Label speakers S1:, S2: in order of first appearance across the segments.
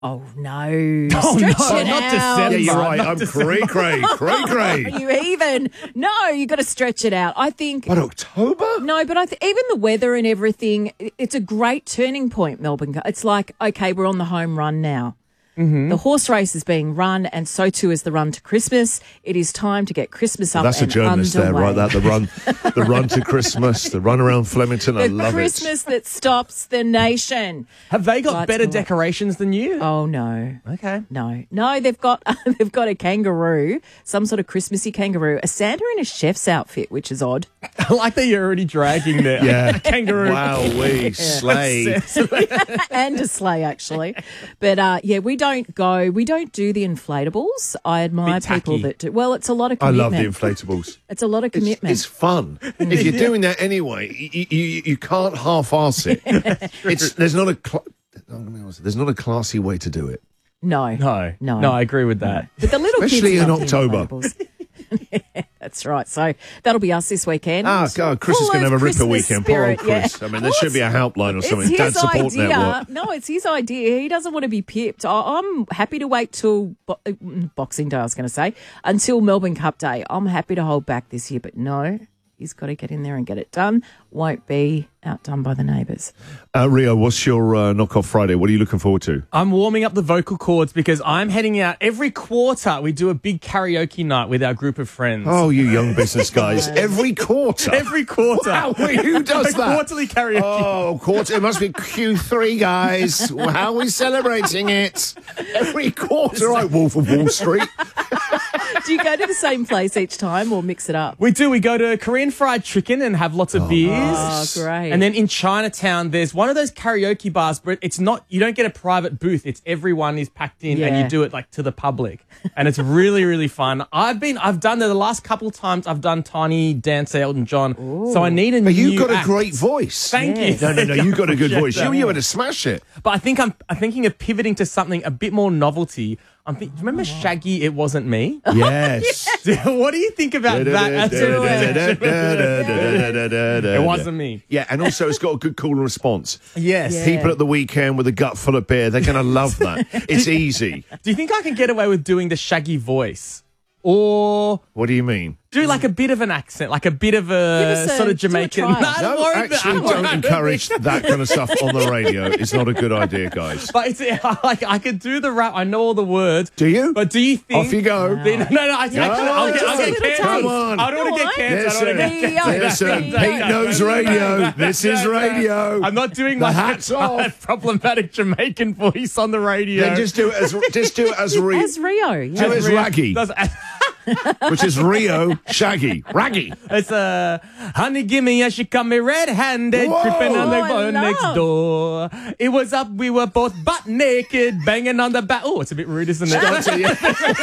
S1: Oh, no.
S2: Oh,
S1: Stretch
S2: no,
S1: it
S2: not
S1: out.
S2: December.
S3: Yeah, you're right.
S2: Not
S3: I'm
S2: December.
S3: cray.
S1: Are you even? No, you got to stretch it out. I think.
S3: But October?
S1: No, but even the weather and everything, it's a great turning point, Melbourne. It's like, okay, we're on the home run now.
S2: Mm-hmm.
S1: The horse race is being run, and so too is the run to Christmas. It is time to get Christmas up
S3: That's a
S1: and
S3: journalist there,
S1: underway.
S3: right? That the run to Christmas, the run around Flemington. I
S1: The
S3: love
S1: Christmas that stops the nation.
S2: Have they got
S1: Lights
S2: better
S1: and light.
S2: decorations than you?
S1: Oh, no.
S2: Okay.
S1: No, they've got a kangaroo, some sort of Christmassy kangaroo, a Santa in a chef's outfit, which is odd.
S2: I like that you're already dragging there.
S3: Yeah.
S2: Kangaroo.
S3: Wow, we slay.
S1: And a sleigh, actually. But, we don't do the inflatables. I admire
S2: Bit
S1: people
S2: tacky.
S1: that do. Well, it's a lot of
S3: I
S1: commitment.
S3: love the inflatables.
S1: It's a lot of commitment.
S3: It's fun. If you're doing that anyway, you can't half-arse it. There's not a classy way to do it.
S1: No,
S2: I agree with that.
S1: But the little
S3: Especially
S1: kids
S3: in
S1: love the
S3: October.
S1: inflatables. Yeah, that's right. So that'll be us this weekend.
S3: God, Chris is
S1: Full
S3: going to have a
S1: of
S3: ripper
S1: Christmas
S3: weekend. Poor old
S1: spirit, yeah.
S3: Chris. I mean, there should be a helpline or something.
S1: It's
S3: Dad
S1: his
S3: Support
S1: idea.
S3: Network.
S1: No, it's his idea. He doesn't want to be pipped. I'm happy to wait till Boxing Day, I was going to say, until Melbourne Cup Day. I'm happy to hold back this year, but no, he's got to get in there and get it done. Won't be outdone by the neighbours.
S3: Rio, what's your knock-off Friday? What are you looking forward to?
S2: I'm warming up the vocal cords because I'm heading out every quarter. We do a big karaoke night with our group of friends.
S3: Oh, you young business guys. Every quarter.
S2: Every quarter.
S3: Wow, wait, who does
S2: A
S3: that?
S2: quarterly karaoke.
S3: Oh, quarter. It must be Q3, guys. How are we celebrating it? Every quarter, right? Wolf of Wall Street.
S1: Do you go to the same place each time or mix it up?
S2: We do. We go to Korean Fried Chicken and have lots of beers.
S1: Oh, great.
S2: And then in Chinatown, there's one of those karaoke bars, but it's not, you don't get a private booth. It's everyone is packed in and
S1: Yeah.
S2: you do it like to the public. And it's really, really fun. I've done the last couple times I've done Tiny Dance Elton John. So I need a
S3: But
S2: new
S3: you've got
S2: act.
S3: a great voice.
S2: Thank you.
S3: No, you've got a good voice.
S2: Appreciate
S3: You
S2: that.
S3: were to smash it.
S2: But I think I'm thinking of pivoting to something a bit more novelty. Remember Shaggy, It Wasn't Me?
S3: Yes.
S2: What do you think about that? It wasn't me.
S3: Yeah, and also it's got a good call and response.
S2: Yes.
S1: Yeah.
S3: People at the weekend with a gut full of beer, they're going to love that. It's easy.
S2: Do you think I can get away with doing the Shaggy voice? Or
S3: What do you mean?
S2: do like a bit of an accent, like a bit of
S1: Give
S2: a
S1: us
S2: sort of
S1: do a
S2: Jamaican.
S1: trial.
S2: Nah,
S3: No,
S2: worry
S3: actually,
S2: about-
S3: don't encourage that kind of stuff on the radio. It's not a good idea, guys.
S2: But it's like I could do the rap. I know all the words.
S3: Do you?
S2: But do you think?
S3: Off you go.
S2: No, I'll
S1: just
S2: get
S1: a little
S2: cancelled.
S3: Come on.
S2: I don't want to get cancelled. I don't want to get
S3: Listen,
S2: cancelled.
S3: listen, Pete knows radio. This is radio.
S2: I'm not doing
S3: The
S2: my
S3: hat's off.
S2: problematic Jamaican voice on the radio.
S3: Then just do it as
S1: As Rio. Yeah.
S3: Do it as Raggy, which is Rio Shaggy. Raggy.
S2: It's honey, gimme, and she caught me red-handed,
S3: Whoa.
S2: tripping on the
S1: Oh, I
S2: boy next
S1: love.
S2: door. It was up, we were both butt naked, banging on the back. Oh, it's a bit rude, isn't it?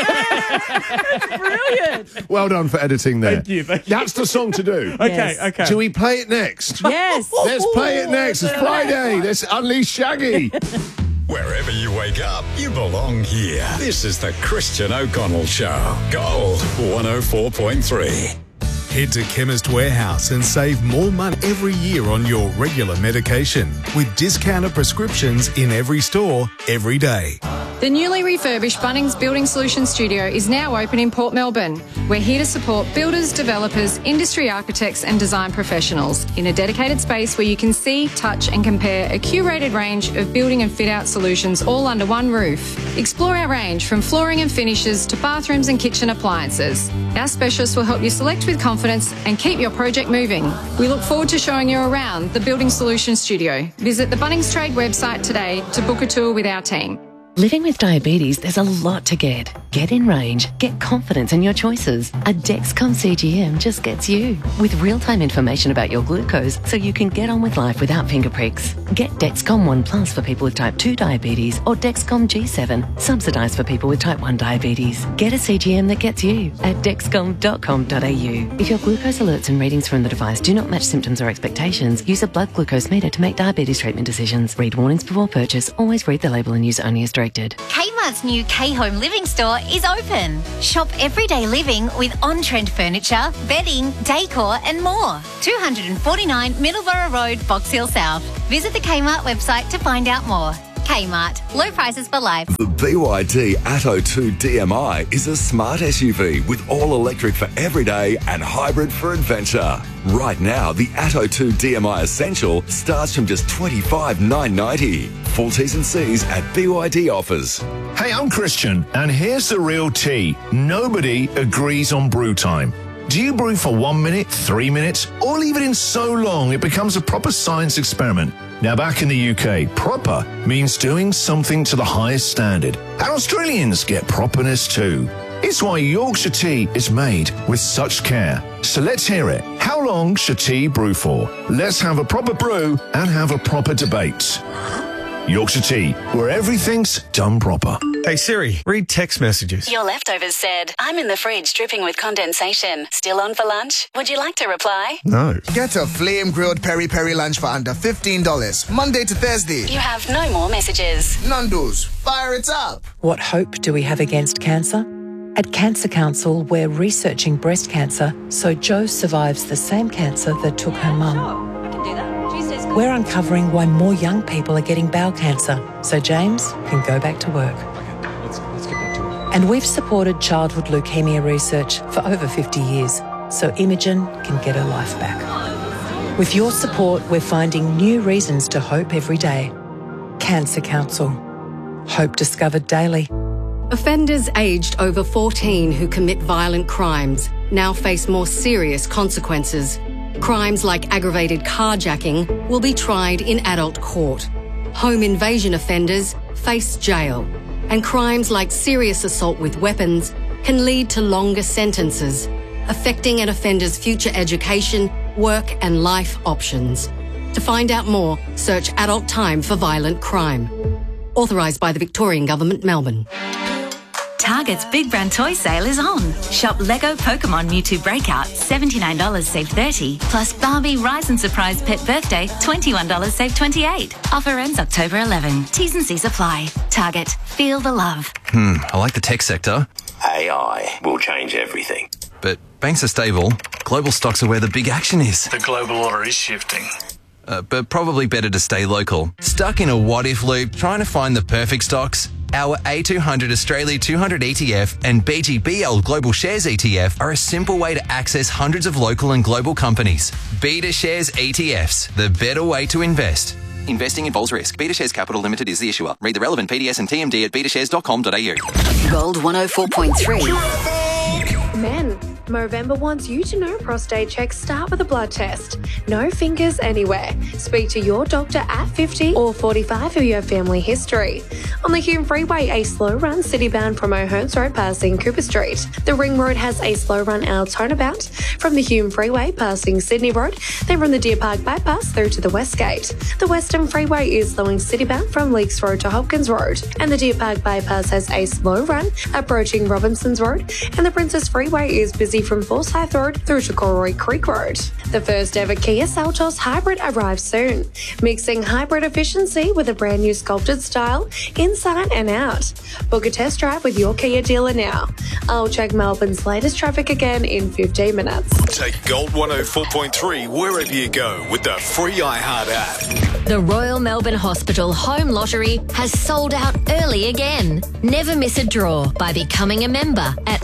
S1: Brilliant.
S3: Well done for editing there.
S2: Thank you.
S3: That's the song to do.
S2: Okay,
S1: Yes.
S2: okay.
S3: Do we play it next?
S1: Yes.
S3: Let's play it next. It's Friday. Let's unleash Shaggy.
S4: Wherever you wake up, you belong here. This is the Christian O'Connell Show. Gold 104.3.
S5: Head to Chemist Warehouse and save more money every year on your regular medication with discounted prescriptions in every store, every day.
S6: The newly refurbished Bunnings Building Solutions Studio is now open in Port Melbourne. We're here to support builders, developers, industry architects and design professionals in a dedicated space where you can see, touch and compare a curated range of building and fit out solutions all under one roof. Explore our range from flooring and finishes to bathrooms and kitchen appliances. Our specialists will help you select with confidence and keep your project moving. We look forward to showing you around the Building Solutions Studio. Visit the Bunnings Trade website today to book a tour with our team.
S7: Living with diabetes, there's a lot to get. Get in range, get confidence in your choices. A Dexcom CGM just gets you. With real-time information about your glucose so you can get on with life without finger pricks. Get Dexcom One Plus for people with type 2 diabetes or Dexcom G7, subsidised for people with type 1 diabetes. Get a CGM that gets you at dexcom.com.au. If your glucose alerts and readings from the device do not match symptoms or expectations, use a blood glucose meter to make diabetes treatment decisions. Read warnings before purchase. Always read the label and use only as directed.
S8: Kmart's new K-Home Living Store is open. Shop everyday living with on-trend furniture, bedding, decor and more. 249 Middleborough Road, Box Hill South. Visit the Kmart website to find out more. Kmart. Low prices for life.
S9: The BYD Atto 2 DMI is a smart SUV with all-electric for everyday and hybrid for adventure. Right now, the Atto 2 DMI Essential starts from just $25,990. Full T's and C's at BYD offers.
S3: Hey, I'm Christian, and here's the real tea. Nobody agrees on brew time. Do you brew for 1 minute, 3 minutes, or leave it in so long it becomes a proper science experiment? Now, back in the UK, proper means doing something to the highest standard. And Australians get properness too. It's why Yorkshire tea is made with such care. So let's hear it. How long should tea brew for? Let's have a proper brew and have a proper debate. Yorkshire tea, where everything's done proper.
S10: Hey Siri, read text messages.
S11: Your leftovers said, I'm in the fridge dripping with condensation. Still on for lunch? Would you like to reply?
S10: No.
S12: Get a flame-grilled peri-peri lunch for under $15, Monday to Thursday.
S11: You have no more messages.
S12: Nando's, fire it up.
S13: What hope do we have against cancer? At Cancer Council, we're researching breast cancer so Jo survives the same cancer that took her mum.
S14: Sure, I can do that. Tuesday's good.
S13: We're uncovering why more young people are getting bowel cancer so James can go back to work.
S10: Let's get back to it.
S13: And we've supported childhood leukemia research for over 50 years so Imogen can get her life back. With your support, we're finding new reasons to hope every day. Cancer Council. Hope discovered daily.
S6: Offenders aged over 14 who commit violent crimes now face more serious consequences. Crimes like aggravated carjacking will be tried in adult court. Home invasion offenders face jail. And crimes like serious assault with weapons can lead to longer sentences, affecting an offender's future education, work and life options. To find out more, search Adult Time for Violent Crime. Authorised by the Victorian Government, Melbourne.
S15: Target's Big Brand Toy Sale is on. Shop Lego Pokemon Mewtwo Breakout, $79 save $30. Plus Barbie Rise and Surprise Pet Birthday, $21 save $28. Offer ends October 11. T's and C's apply. Target, feel the love.
S16: I like the tech sector.
S17: AI will change everything.
S16: But banks are stable. Global stocks are where the big action is.
S17: The global order is shifting.
S16: But probably better to stay local. Stuck in a what-if loop trying to find the perfect stocks? Our A200 Australia 200 ETF and BGBL Global Shares ETF are a simple way to access hundreds of local and global companies. Beta Shares ETFs, the better way to invest. Investing involves risk. Beta Shares Capital Limited is the issuer. Read the relevant PDS and TMD at betashares.com.au.
S11: Gold 104.3.
S18: Men, Movember wants you to know prostate checks start with a blood test. No fingers anywhere. Speak to your doctor at 50 or 45 for your family history. On the Hume Freeway, a slow run city-bound from O'Hearns Road passing Cooper Street. The Ring Road has a slow run out turnabout from the Hume Freeway passing Sydney Road, then from the Deer Park bypass through to the West Gate. The Western Freeway is slowing city-bound from Leakes Road to Hopkins Road, and the Deer Park bypass has a slow run approaching Robinsons Road, and the Princess Freeway is busy from Forsyth Road through to Corroy Creek Road. The first ever Kia Seltos Hybrid arrives soon, mixing hybrid efficiency with a brand new sculpted style inside and out. Book a test drive with your Kia dealer now. I'll check Melbourne's latest traffic again in 15 minutes.
S5: Take Gold 104.3 wherever you go with the free iHeart app.
S19: The Royal Melbourne Hospital Home Lottery has sold out early again. Never miss a draw by becoming a member at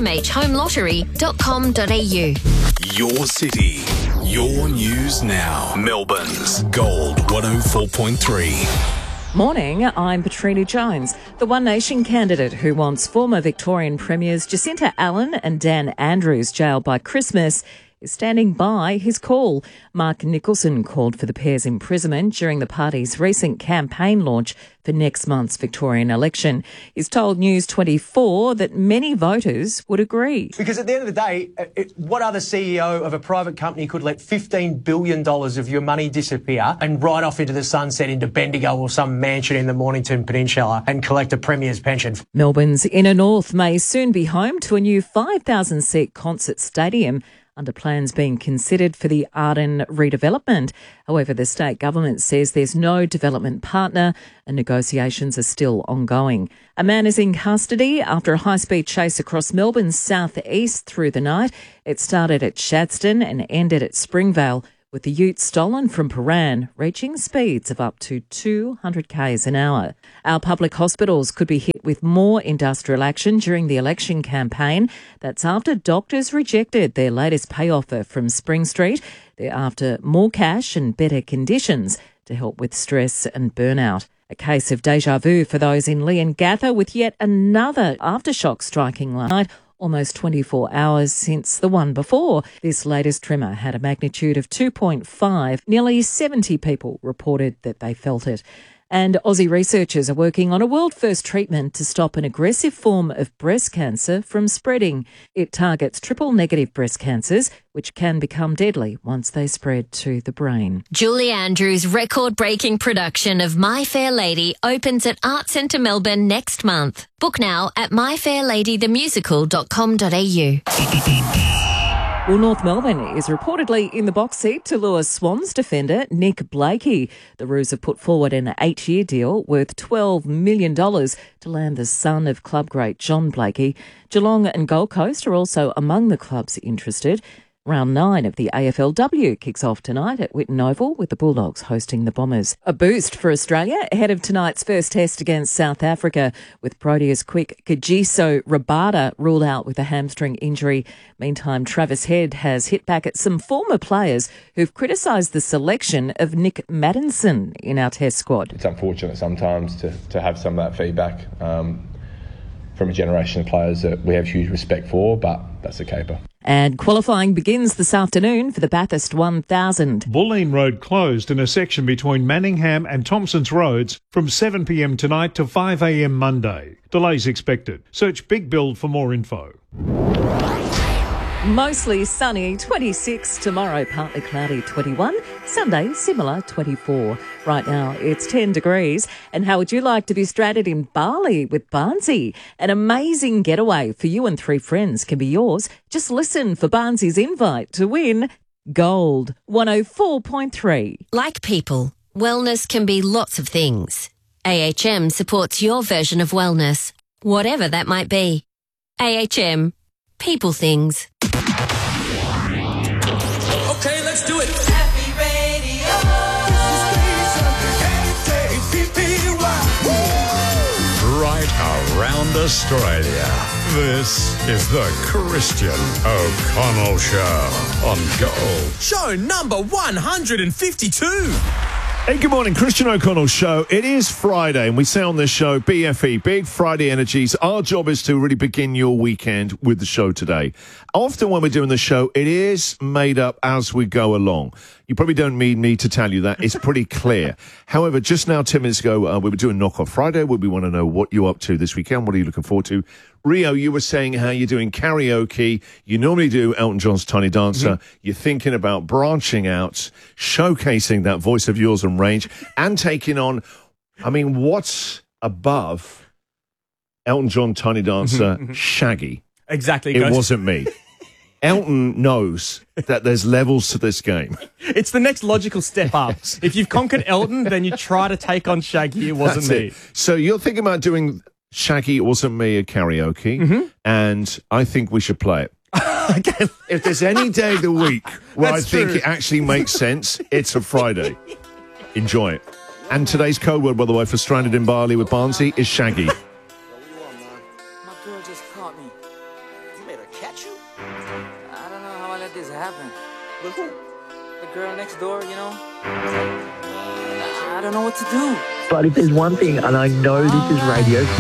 S19: rmhhomelottery.com.au.
S5: Your city, your news now. Melbourne's Gold 104.3.
S1: Morning, I'm Petrina Jones, the One Nation candidate who wants former Victorian Premiers Jacinta Allen and Dan Andrews jailed by Christmas is standing by his call. Mark Nicholson called for the pair's imprisonment during the party's recent campaign launch for next month's Victorian election. He's told News 24 that many voters would agree.
S20: Because at the end of the day, what other CEO of a private company could let $15 billion of your money disappear and ride off into the sunset into Bendigo or some mansion in the Mornington Peninsula and collect a Premier's pension?
S1: Melbourne's Inner North may soon be home to a new 5,000-seat concert stadium, under plans being considered for the Arden redevelopment. However, the state government says there's no development partner and negotiations are still ongoing. A man is in custody after a high-speed chase across Melbourne's southeast through the night. It started at Shadston and ended at Springvale, with the ute stolen from Paran, reaching speeds of up to 200 k's an hour. Our public hospitals could be hit with more industrial action during the election campaign. That's after doctors rejected their latest pay offer from Spring Street. They're after more cash and better conditions to help with stress and burnout. A case of deja vu for those in Leongatha, with yet another aftershock striking last night, almost 24 hours since the one before. This latest tremor had a magnitude of 2.5. Nearly 70 people reported that they felt it. And Aussie researchers are working on a world-first treatment to stop an aggressive form of breast cancer from spreading. It targets triple-negative breast cancers, which can become deadly once they spread to the brain.
S19: Julie Andrews' record-breaking production of My Fair Lady opens at Art Centre Melbourne next month. Book now at myfairladythemusical.com.au.
S1: Well, North Melbourne is reportedly in the box seat to lure Swans defender Nick Blakey. The Roos have put forward an 8-year deal worth $12 million to land the son of club great John Blakey. Geelong and Gold Coast are also among the clubs interested. Round 9 of the AFLW kicks off tonight at Whitten Oval, with the Bulldogs hosting the Bombers. A boost for Australia ahead of tonight's first test against South Africa, with Proteas quick Kagiso Rabada ruled out with a hamstring injury. Meantime, Travis Head has hit back at some former players who've criticised the selection of Nick Maddinson in our test squad.
S21: It's unfortunate sometimes to have some of that feedback from a generation of players that we have huge respect for, but that's a caper.
S1: And qualifying begins this afternoon for the Bathurst 1000.
S22: Bulleen Road closed in a section between Manningham and Thompson's Roads from 7 p.m. tonight to 5 a.m. Monday. Delays expected. Search Big Build for more info.
S1: Mostly sunny, 26. Tomorrow, partly cloudy, 21. Sunday, similar, 24. Right now, it's 10 degrees. And how would you like to be stranded in Bali with Barnsey? An amazing getaway for you and 3 friends can be yours. Just listen for Barnsey's invite to win Gold 104.3.
S19: Like people, wellness can be lots of things. AHM supports your version of wellness, whatever that might be. AHM, people things.
S23: Okay, let's do it.
S24: Happy Radio.
S4: Right around Australia. This is the Christian O'Connell Show on Gold.
S2: Show number 152.
S3: Hey, good morning, Christian O'Connell Show. It is Friday, and we say on this show, BFE, Big Friday Energies. Our job is to really begin your weekend with the show today. Often when we're doing the show, it is made up as we go along. You probably don't need me to tell you that. It's pretty clear. However, just now, 10 minutes ago, we were doing Knock Off Friday, where we want to know what you're up to this weekend. What are you looking forward to? Rio, you were saying how you're doing karaoke. You normally do Elton John's Tiny Dancer. Mm-hmm. You're thinking about branching out, showcasing that voice of yours and range, and taking on, I mean, what's above Elton John Tiny Dancer, Shaggy?
S2: Exactly.
S3: It wasn't me. Elton knows that there's levels to this game.
S2: It's the next logical step up. If you've conquered Elton, then you try to take on Shaggy. It wasn't me.
S3: It. So you're thinking about doing Shaggy, It Wasn't Me at karaoke, and I think we should play it.
S2: Okay.
S3: If there's any day of the week where
S2: That's
S3: I think
S2: true.
S3: it actually makes sense, it's a Friday. Enjoy it. And today's code word, by the way, for Stranded in Bali with Barnsey is Shaggy.
S24: My girl just caught me. You made her catch you? I don't know how I let this happen. With who? The girl next door, you know? I don't know what to do.
S25: But if there's one thing, and I know this is radio